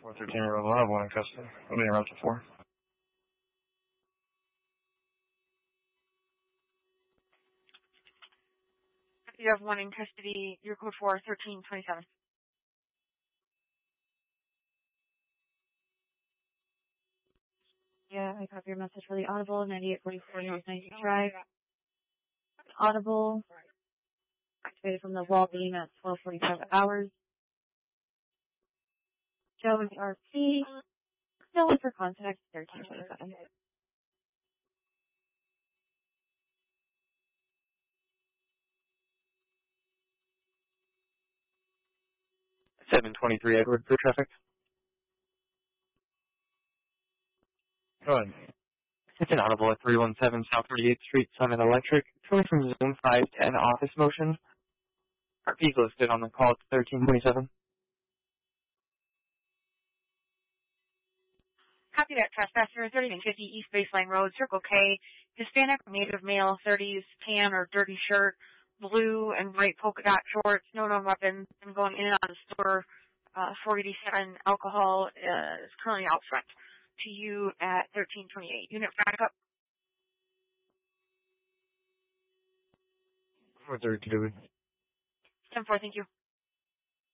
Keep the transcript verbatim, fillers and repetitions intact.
four thirteen year old will have one in custody. I'll be around to four. You have one in custody. Your code for thirteen twenty-seven. Yeah, I copy your message for the Audible, ninety-eight forty-four North nineteenth Drive. Audible, activated from the wall beam at twelve forty-five hours. Joe with R C, still in for contact, thirteen twenty-seven. seven twenty-three Edward for traffic. Go ahead. It's an Audible at three one seven South thirty-eighth Street, Summit Electric, coming from Zone five ten office motion. R P's listed on the call at thirteen twenty-seven. Copy that, trespasser, thirty-nine fifty East Baseline Road, Circle K, Hispanic, native male, thirties, tan or dirty shirt, blue and white polka dot shorts, no known weapons, and going in and out of the store. Uh, four eighty-seven alcohol uh, is currently out front to you at thirteen twenty-eight. Unit backup. four thirty-two. ten four, thank you.